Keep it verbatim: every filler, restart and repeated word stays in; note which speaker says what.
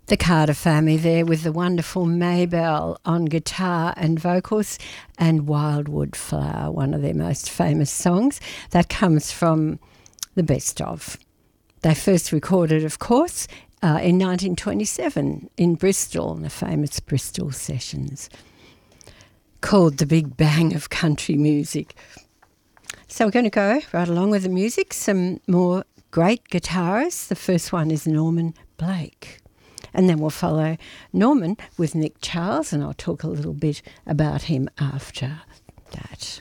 Speaker 1: The Carter family there with the wonderful Maybelle on guitar and vocals, and Wildwood Flower, one of their most famous songs. That comes from the best of. They first recorded, of course, uh, in nineteen twenty-seven in Bristol, the famous Bristol sessions, called The Big Bang of Country Music. So we're going to go right along with the music, some more great guitarists. The first one is Norman Blake. And then we'll follow Norman with Nick Charles, and I'll talk a little bit about him after that.